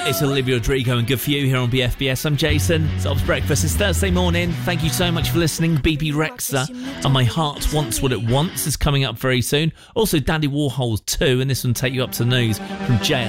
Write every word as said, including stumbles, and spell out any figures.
It's Olivia Rodrigo and Good For You here on B F B S. I'm Jason. Sob's Breakfast. It's Thursday morning. Thank you so much for listening. B B Rexa and My Heart Wants What It Wants is coming up very soon. Also, Dandy Warhol two, and this one Take You Up to the News from J L.